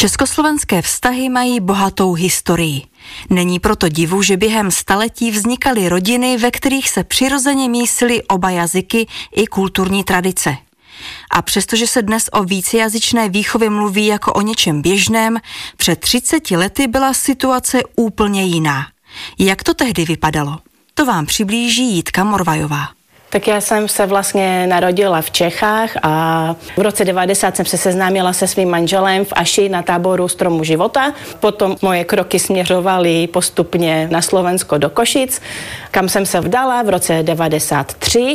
Československé vztahy mají bohatou historii. Není proto divu, že během staletí vznikaly rodiny, ve kterých se přirozeně mísily oba jazyky i kulturní tradice. A přestože se dnes o vícejazyčné výchově mluví jako o něčem běžném, před 30 lety byla situace úplně jiná. Jak to tehdy vypadalo? To vám přiblíží Jitka Morvajová. Tak já jsem se vlastně narodila v Čechách a v roce 90 jsem se seznámila se svým manželem v Aši na táboru Stromu života. Potom moje kroky směřovaly postupně na Slovensko do Košic, kam jsem se vdala v roce 93.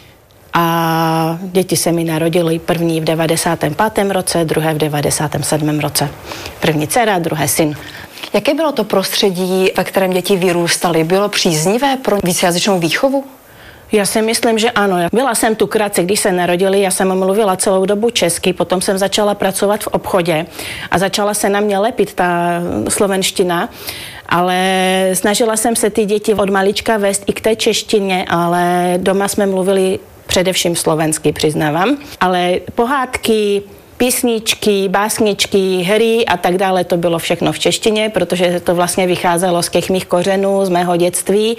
A děti se mi narodily, první v 95. roce, druhé v 97. roce. První dcera, druhé syn. Jaké bylo to prostředí, ve kterém děti vyrůstaly? Bylo příznivé pro vícejazyčnou výchovu? Já si myslím, že ano. Byla jsem tu krátce, když se narodili, já jsem mluvila celou dobu česky, potom jsem začala pracovat v obchodě a začala se na mě lepit ta slovenština, ale snažila jsem se ty děti od malička vést i k té češtině, ale doma jsme mluvili především slovensky, přiznávám, ale pohádky, písničky, básničky, hry a tak dále, to bylo všechno v češtině, protože to vlastně vycházelo z těch mých kořenů, z mého dětství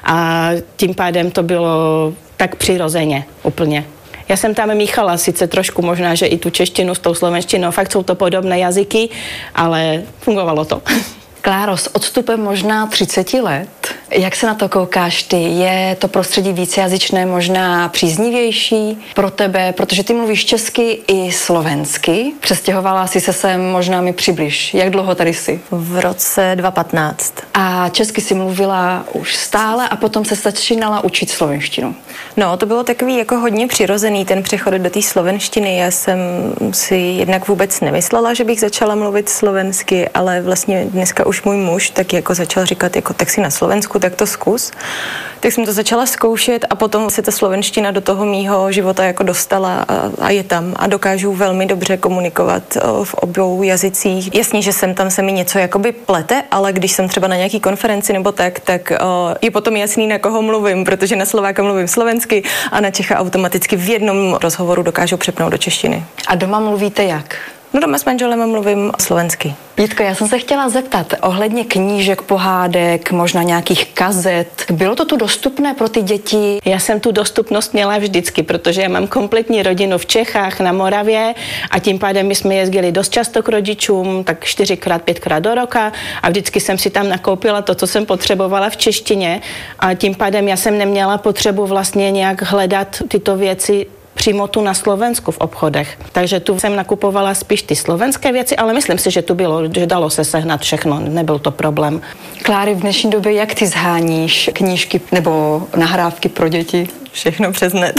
a tím pádem to bylo tak přirozeně úplně. Já jsem tam míchala sice trošku možná, že i tu češtinu s tou slovenštinou, fakt jsou to podobné jazyky, ale fungovalo to. Kláro, s odstupem možná 30 let, jak se na to koukáš ty? Je to prostředí vícejazyčné možná příznivější pro tebe, protože ty mluvíš česky i slovensky. Přestěhovala jsi se sem, možná mi přibliž. Jak dlouho tady jsi? V roce 2015. A česky jsi mluvila už stále a potom se začínala učit slovenštinu. No, to bylo takový jako hodně přirozený ten přechod do té slovenštiny. Já jsem si jednak vůbec nemyslela, že bych začala mluvit slovensky, ale vlastně dneska už můj muž tak jako začal říkat, jako tak si na Slovensku, tak to zkus. Tak jsem to začala zkoušet a potom se ta slovenština do toho mýho života jako dostala a je tam a dokážu velmi dobře komunikovat v obou jazycích. Jasně, že tam se mi něco jakoby plete, ale když jsem třeba na nějaký konferenci nebo tak je potom jasný, na koho mluvím, protože na Slováka mluvím slovensky a na Čecha automaticky v jednom rozhovoru dokážu přepnout do češtiny. A doma mluvíte jak? No doma s manželem mluvím slovensky. Jitko, já jsem se chtěla zeptat ohledně knížek, pohádek, možná nějakých kazet. Bylo to tu dostupné pro ty děti? Já jsem tu dostupnost měla vždycky, protože já mám kompletní rodinu v Čechách, na Moravě a tím pádem my jsme jezdili dost často k rodičům, tak 4x, 5x do roka a vždycky jsem si tam nakoupila to, co jsem potřebovala v češtině a tím pádem já jsem neměla potřebu vlastně nějak hledat tyto věci přímo tu na Slovensku v obchodech. Takže tu jsem nakupovala spíš ty slovenské věci, ale myslím si, že tu bylo, že dalo se sehnat všechno, nebyl to problém. Kláry, v dnešní době jak ty zháníš knížky nebo nahrávky pro děti? Všechno přes net.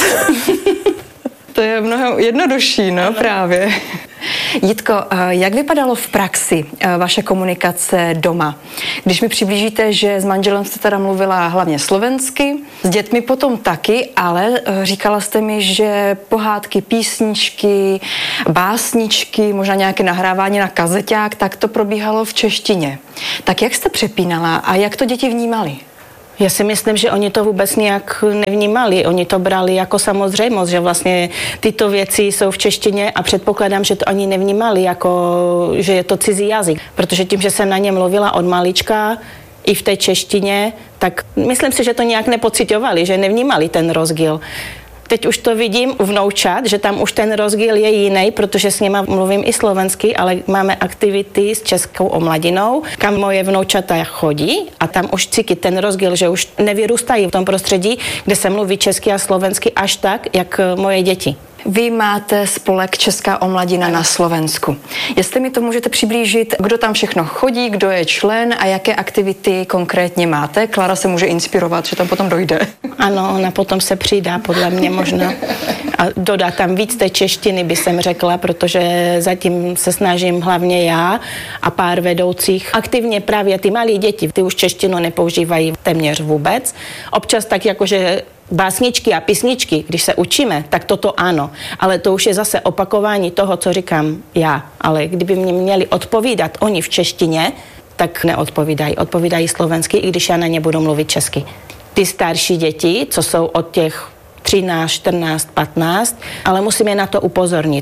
To je mnohem jednodušší, no právě. Jitko, jak vypadalo v praxi vaše komunikace doma? Když mi přiblížíte, že s manželem jste teda mluvila hlavně slovensky, s dětmi potom taky, ale říkala jste mi, že pohádky, písničky, básničky, možná nějaké nahrávání na kazeťák, tak to probíhalo v češtině. Tak jak jste přepínala a jak to děti vnímali? Já si myslím, že oni to vůbec nějak nevnímali. Oni to brali jako samozřejmost, že vlastně tyto věci jsou v češtině a předpokládám, že to oni nevnímali jako, že je to cizí jazyk. Protože tím, že jsem na ně mluvila od malička i v té češtině, tak myslím si, že to nějak nepociťovali, že nevnímali ten rozdíl. Teď už to vidím u vnoučat, že tam už ten rozdíl je jiný, protože s nima mluvím i slovensky, ale máme aktivity s českou omladinou, kam moje vnoučata chodí a tam už cítí ten rozdíl, že už nevyrůstají v tom prostředí, kde se mluví česky a slovensky až tak, jak moje děti. Vy máte spolek Česká omladina na Slovensku. Jestli mi to můžete přiblížit, kdo tam všechno chodí, kdo je člen a jaké aktivity konkrétně máte? Klára se může inspirovat, že tam potom dojde. Ano, ona potom se přidá, podle mě možná. A dodá tam víc té češtiny, by jsem řekla, protože zatím se snažím hlavně já a pár vedoucích. Aktivně právě ty malé děti, ty už češtinu nepoužívají téměř vůbec. Občas tak jakože básničky a písničky, když se učíme, tak toto ano. Ale to už je zase opakování toho, co říkám já. Ale kdyby mě měli odpovídat oni v češtině, tak neodpovídají. Odpovídají slovensky, i když já na ně budu mluvit česky. Ty starší děti, co jsou od těch 13, 14, 15, ale musíme na to upozornit.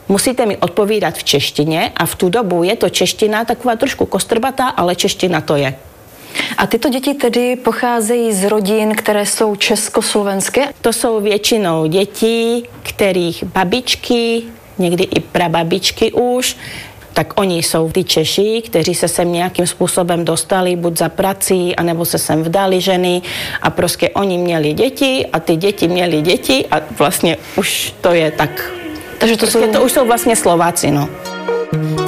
musíte mi odpovídat v češtině a v tu dobu je to čeština taková trošku kostrbatá, ale čeština to je. A tyto děti tedy pocházejí z rodin, které jsou československé? To jsou většinou děti, kterých babičky, někdy i prababičky už, tak oni jsou ty Češi, kteří se sem nějakým způsobem dostali buď za prací, anebo se sem vdali ženy a prostě oni měli děti a ty děti měli děti a vlastně už to je tak. Takže to už jsou vlastně Slováci, no.